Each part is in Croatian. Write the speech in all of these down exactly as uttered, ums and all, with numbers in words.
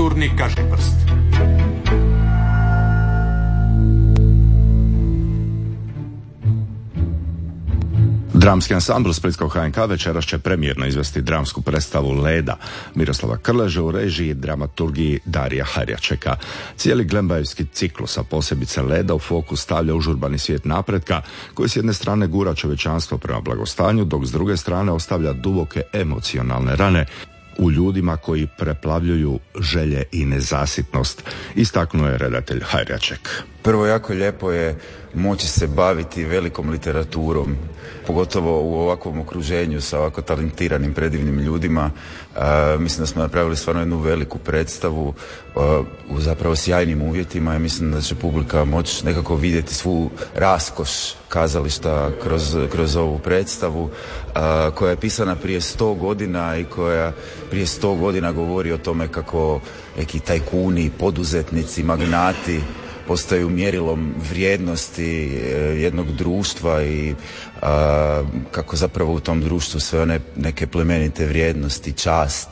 dramaturni kažiprst. Dramski ansambl Splitskog H N K večeras će premijerno izvesti dramsku predstavu Leda Miroslava Krleže u režiji i dramaturgiji Darija Harjačeka. Cijeli glembajevski ciklus, a posebice Leda, u fokus stavlja užurbani svijet napretka koji s jedne strane gura čovječanstvo prema blagostanju, dok s druge strane ostavlja duboke emocionalne rane u ljudima koji preplavljuju želje i nezasitnost, istaknuo je redatelj Harjaček. Prvo, jako lijepo je moći se baviti velikom literaturom, pogotovo u ovakvom okruženju sa ovako talentiranim, predivnim ljudima. E, mislim da smo napravili stvarno jednu veliku predstavu e, u zapravo sjajnim uvjetima i mislim da će publika moći nekako vidjeti svu raskoš kazališta kroz, kroz ovu predstavu e, koja je pisana prije sto godina i koja prije sto godina govori o tome kako neki tajkuni, poduzetnici, magnati postaju mjerilom vrijednosti jednog društva i a, kako zapravo u tom društvu sve one neke plemenite vrijednosti, čast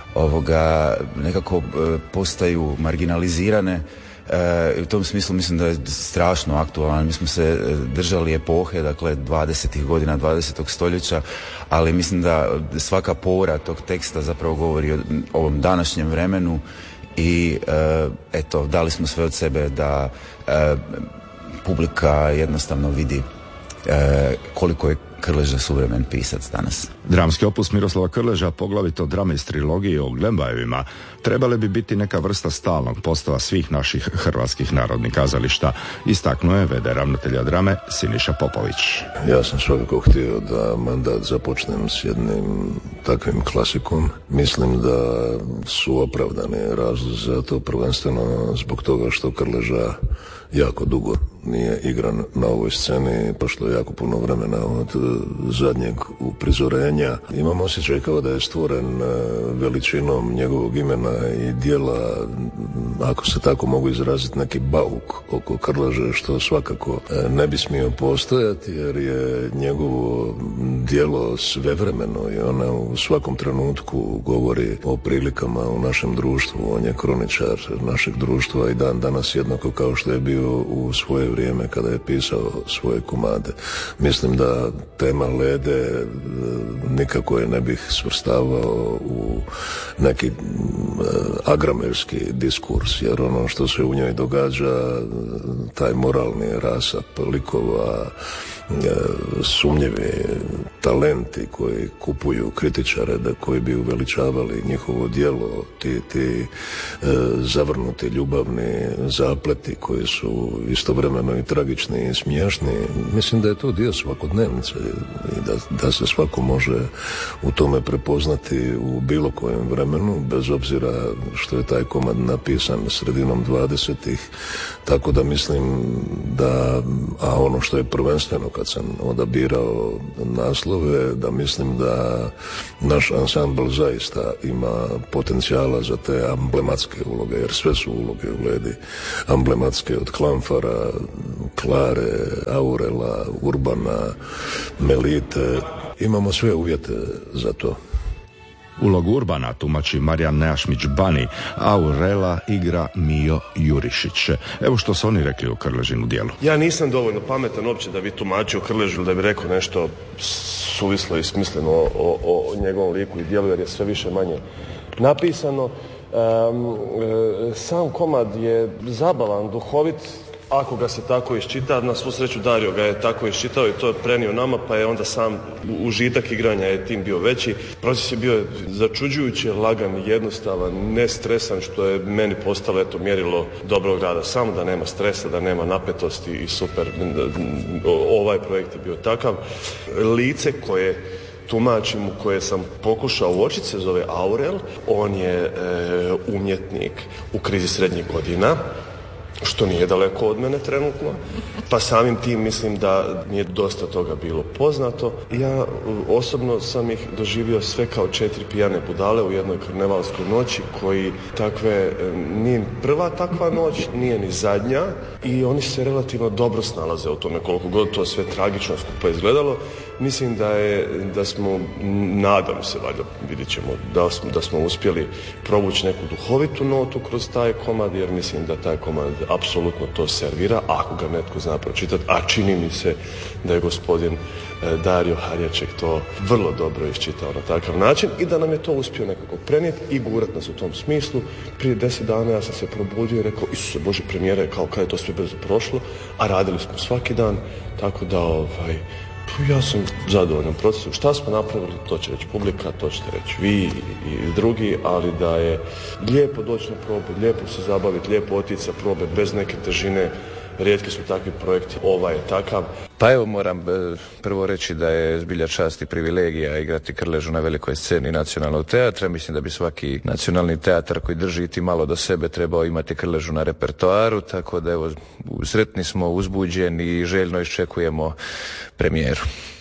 ovoga nekako postaju marginalizirane. E, u tom smislu mislim da je strašno aktualan. Mi smo se držali epohe, dakle dvadesetih godina dvadesetog stoljeća, ali mislim da svaka pora tog teksta zapravo govori o ovom današnjem vremenu. I e, eto, dali smo sve od sebe da e, publika jednostavno vidi e, koliko je Krleža suvremen pisac danas. Dramski opus Miroslava Krleža, poglavito drame iz trilogije o Glembajevima, trebale bi biti neka vrsta stalnog postava svih naših hrvatskih narodnih kazališta, istaknuo je v d ravnatelja drame Siniša Popović. Ja sam svakako htio da mandat započnem s jednim takvim klasikom. Mislim da su opravdani razlozi za to, prvenstveno zbog toga što Krleža jako dugo nije igran na ovoj sceni, prošlo je jako puno vremena od zadnjeg uprizorenja. Imam osjećaj kao da je stvoren veličinom njegovog imena i djela, ako se tako mogu izraziti, neki bauk oko Krleže, što svakako ne bi smio postojati, jer je njegovo djelo svevremeno i ona u svakom trenutku govori o prilikama u našem društvu. On je kroničar našeg društva i dan danas jednako kao što je bio u svoje vrijeme kada je pisao svoje komade. Mislim da tema Lede nikako je ne bih svrstavao u neki agramerski diskurs, jer ono što se u njoj događa, taj moralni rasap likova, sumnjivi talenti koji kupuju kritičare da koji bi uveličavali njihovo djelo, ti, ti e, zavrnuti ljubavni zapleti koji su istovremeno i tragični i smiješni. Mislim da je to dio svakodnevnice i da, da se svako može u tome prepoznati u bilo kojem vremenu, bez obzira što je taj komad napisan sredinom dvadesetih, tako da mislim da, a ono što je prvenstveno kad sam odabirao naslove, da mislim da naš ansambl zaista ima potencijala za te amblematske uloge, jer sve su uloge u Ledi amblematske, od Klamfara, Klare, Aurela, Urbana, Melite. Imamo sve uvjete za to. Ulogu Urbana tumači Marijan Nejašmić-Bani, a Aurela igra Mijo Jurišić. Evo što su oni rekli o Krležinu djelu. Ja nisam dovoljno pametan uopće da bi tumačio Krležu, da bi rekao nešto suvislo i smisleno o, o, o njegovom liku i djelu, jer je sve više manje napisano. Um, sam komad je zabavan, duhovit, ako ga se tako iščita. Na svu sreću Dario ga je tako iščitao i to je prenio nama, pa je onda sam užitak igranja je tim bio veći. Proces je bio začuđujuće, lagan, jednostavan, nestresan, što je meni postalo eto mjerilo dobrog rada. Samo da nema stresa, da nema napetosti i super. Ovaj projekt je bio takav. Lice koje tumačim, koje sam pokušao uočiti, se zove Aurel. On je e, umjetnik u krizi srednjih godina, što nije daleko od mene trenutno, pa samim tim mislim da mi je dosta toga bilo poznato. Ja osobno sam ih doživio sve kao četiri pijane budale u jednoj karnevalskoj noći, koji takve, nije prva takva noć, nije ni zadnja, i oni se relativno dobro snalaze u tome, koliko god to sve tragično skupa izgledalo. mislim da je, da smo, nadam se valjda, vidjet ćemo, da smo, da smo uspjeli provući neku duhovitu notu kroz taj komad, jer mislim da taj komad apsolutno to servira, ako ga netko zna pročitati, a čini mi se da je gospodin Dario Harjaček to vrlo dobro iščitao na takav način i da nam je to uspio nekako prenijeti i gurat nas u tom smislu. Prije deset dana ja sam se probudio i rekao, Isuse Bože, premijera je kao kad je to sve brzo prošlo, a radili smo svaki dan, tako da ovaj, ja sam zadovoljan procesom. Šta smo napravili, to će reći publika, to ćete reći vi i drugi, ali da je lijepo doći na probe, lijepo se zabaviti, lijepo otići sa probe bez neke težine. Rijetki su takvi projekti, ovaj je takav. Pa evo moram prvo reći da je zbilja čast i privilegija igrati Krležu na velikoj sceni nacionalnog teatra. Mislim da bi svaki nacionalni teatar koji drži iti malo do sebe trebao imati Krležu na repertoaru, tako da evo sretni smo, uzbuđeni i željno iščekujemo premijeru.